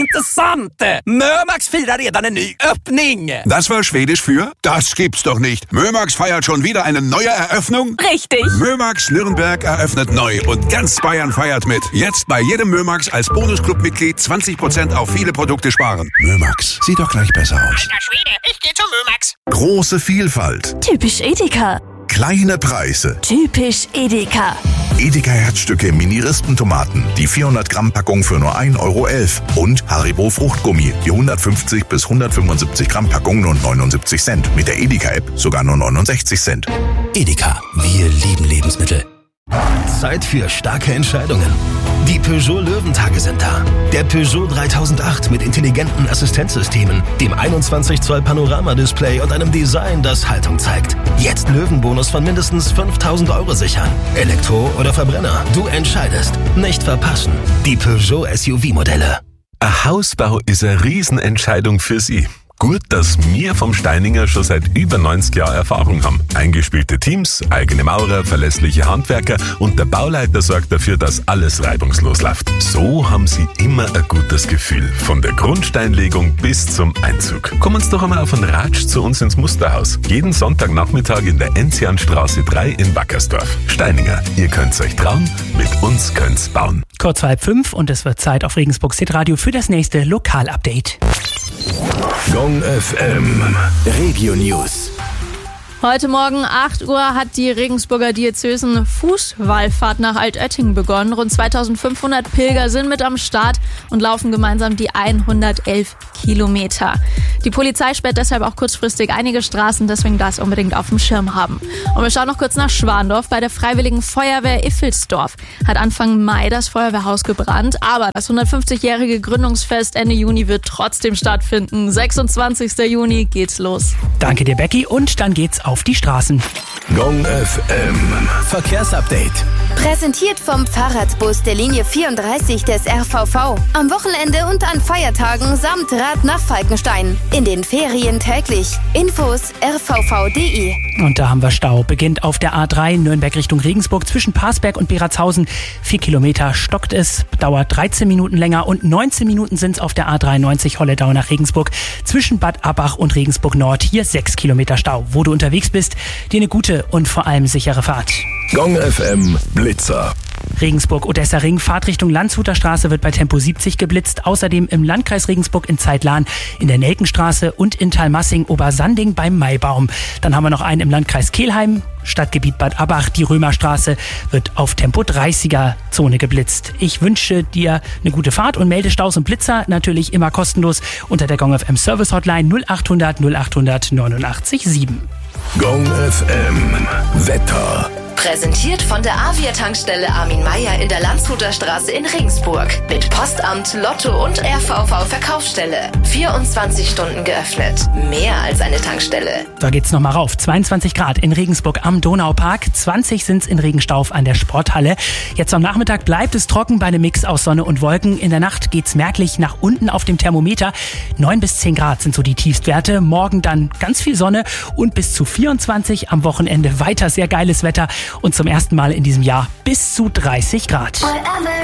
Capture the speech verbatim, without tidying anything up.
intressant! Mömax firar redan en ny öppning! Das war Schwedisch für? Das gibt's doch nicht. Mömax feiert schon wieder eine neue Eröffnung? Richtig! Mömax Nürnberg eröffnet neu und ganz Bayern feiert mit. Jetzt bei jedem Mömax als Bonusclub-Mitglied zwanzig Prozent auf viele Produkte sparen. Mömax, sieht doch gleich besser aus. Alter Schwede, ich geh zu Mömax. Große Vielfalt. Typisch Edeka. Kleine Preise. Typisch Edeka. Edeka Herzstücke Mini-Rispentomaten. Die vierhundert Gramm Packung für nur ein Euro elf. Und Haribo Fruchtgummi. Die hundertfünfzig bis hundertfünfundsiebzig Gramm Packung nur neunundsiebzig Cent. Mit der Edeka-App sogar nur neunundsechzig Cent. Edeka. Wir lieben Lebensmittel. Zeit für starke Entscheidungen. Die Peugeot Löwentage sind da. Der Peugeot dreitausendacht mit intelligenten Assistenzsystemen, dem einundzwanzig Zoll Panorama-Display und einem Design, das Haltung zeigt. Jetzt Löwenbonus von mindestens fünftausend Euro sichern. Elektro oder Verbrenner, du entscheidest. Nicht verpassen. Die Peugeot S U V-Modelle. Ein Hausbau ist eine Riesenentscheidung für Sie. Gut, dass wir vom Steininger schon seit über neunzig Jahren Erfahrung haben. Eingespielte Teams, eigene Maurer, verlässliche Handwerker und der Bauleiter sorgt dafür, dass alles reibungslos läuft. So haben Sie immer ein gutes Gefühl. Von der Grundsteinlegung bis zum Einzug. Kommen Sie doch einmal auf einen Ratsch zu uns ins Musterhaus. Jeden Sonntagnachmittag in der Enzianstraße drei in Wackersdorf. Steininger, ihr könnt's euch trauen, mit uns könnt's bauen. Kurz vor halb fünf und es wird Zeit auf Regensburgs Hitradio für das nächste Lokalupdate. Gong F M. Regio News. Heute Morgen acht Uhr hat die Regensburger Diözesen Fußwallfahrt nach Altötting begonnen. Rund zweitausendfünfhundert Pilger sind mit am Start und laufen gemeinsam die hundertelf Kilometer. Die Polizei sperrt deshalb auch kurzfristig einige Straßen, deswegen das unbedingt auf dem Schirm haben. Und wir schauen noch kurz nach Schwandorf. Bei der Freiwilligen Feuerwehr Iffelsdorf hat Anfang Mai das Feuerwehrhaus gebrannt, aber das hundertfünfzigjährige Gründungsfest Ende Juni wird trotzdem stattfinden. sechsundzwanzigster Juni geht's los. Danke dir, Becky, und dann geht's auf die Straßen. Gong F M. Verkehrsupdate. Präsentiert vom Fahrradbus der Linie vierunddreißig des R V V. Am Wochenende und an Feiertagen samt Rad nach Falkenstein. In den Ferien täglich. Infos r v v punkt d i. Und da haben wir Stau. Beginnt auf der A drei Nürnberg Richtung Regensburg zwischen Parsberg und Beratshausen. Vier Kilometer stockt es, dauert dreizehn Minuten länger und neunzehn Minuten sind es auf der A dreiundneunzig Holledau nach Regensburg zwischen Bad Abbach und Regensburg Nord. Hier sechs Kilometer Stau. Wo du unterwegs bist, dir eine gute und vor allem sichere Fahrt. Gong F M Blitzer. Regensburg-Odessa-Ring, Fahrtrichtung Landshuter Straße wird bei Tempo siebzig geblitzt. Außerdem im Landkreis Regensburg in Zeitlahn, in der Nelkenstraße und in Thalmassing-Obersanding beim Maibaum. Dann haben wir noch einen im Landkreis Kelheim, Stadtgebiet Bad Abbach. Die Römerstraße wird auf Tempo dreißiger-Zone geblitzt. Ich wünsche dir eine gute Fahrt und melde Staus und Blitzer natürlich immer kostenlos unter der Gong F M Service Hotline null achthundert null achthundert neunundachtzig sieben. Gong F M Wetter. Präsentiert von der Avia-Tankstelle Armin Meier in der Landshuter Straße in Regensburg. Mit Postamt, Lotto und R V V-Verkaufsstelle. vierundzwanzig Stunden geöffnet. Mehr als eine Tankstelle. Da geht's nochmal rauf. zweiundzwanzig Grad in Regensburg am Donaupark. zwanzig sind's in Regenstauf an der Sporthalle. Jetzt am Nachmittag bleibt es trocken bei einem Mix aus Sonne und Wolken. In der Nacht geht's merklich nach unten auf dem Thermometer. neun bis zehn Grad sind so die Tiefstwerte. Morgen dann ganz viel Sonne und bis zu vierundzwanzig. Am Wochenende weiter sehr geiles Wetter. Und zum ersten Mal in diesem Jahr bis zu dreißig Grad.